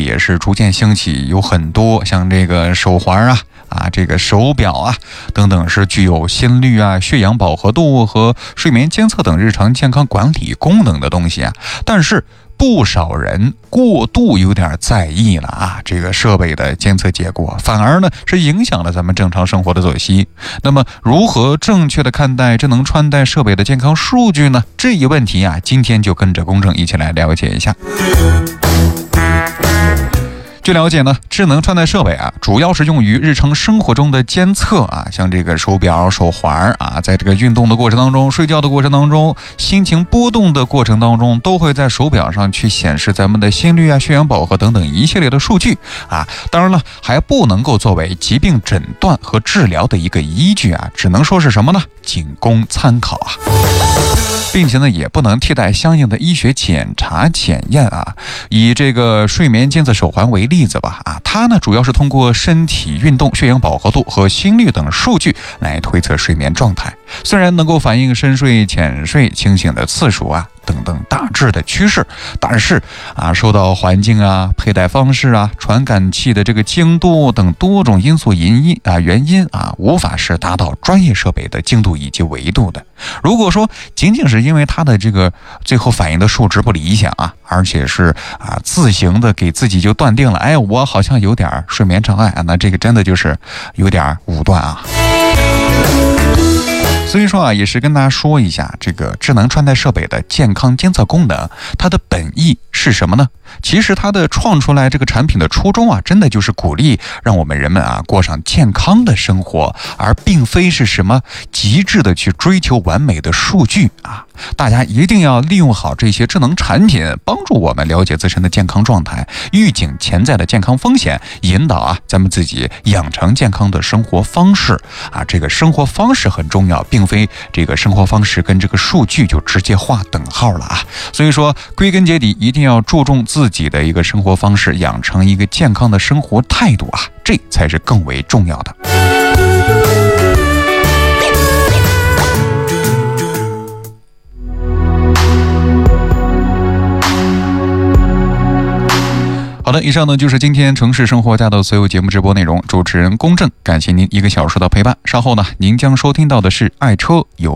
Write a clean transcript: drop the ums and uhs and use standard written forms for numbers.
也是逐渐兴起，有很多像这个手环这个手表等等，是具有心率血氧饱和度和睡眠监测等日常健康管理功能的东西但是不少人过度有点在意了这个设备的监测结果，反而呢是影响了咱们正常生活的作息。那么如何正确的看待智能穿戴设备的健康数据呢？这一问题今天就跟着公正一起来了解一下。据了解呢，智能穿戴设备主要是用于日常生活中的监测像这个手表、手环在这个运动的过程当中、睡觉的过程当中、心情波动的过程当中，都会在手表上去显示咱们的心率血氧饱和等等一系列的数据当然了，还不能够作为疾病诊断和治疗的一个依据只能说是什么呢？仅供参考并且呢，也不能替代相应的医学检查检验以这个睡眠监测手环为例子吧它呢主要是通过身体运动、血氧饱和度和心率等数据来推测睡眠状态。虽然能够反映深睡、浅睡、清醒的次数等等大致的趋势，但是受到环境佩戴方式传感器的这个精度等多种因素原因无法是达到专业设备的精度以及维度的。如果说仅仅是因为它的这个最后反映的数值不理想而且是自行的给自己就断定了我好像有点睡眠障碍那这个真的就是有点武断所以说也是跟大家说一下这个智能穿戴设备的健康监测功能，它的本意是什么呢？其实它的创出来这个产品的初衷真的就是鼓励让我们人们过上健康的生活，而并非是什么极致的去追求完美的数据大家一定要利用好这些智能产品，帮助我们了解自身的健康状态，预警潜在的健康风险，引导咱们自己养成健康的生活方式这个生活方式很重要，并非这个生活方式跟这个数据就直接划等号了所以说归根结底一定要注重自己的一个生活方式，养成一个健康的生活态度这才是更为重要的。好的，以上呢就是今天城市生活家的所有节目直播内容，主持人公正，感谢您1个小时的陪伴。稍后呢，您将收听到的是爱车有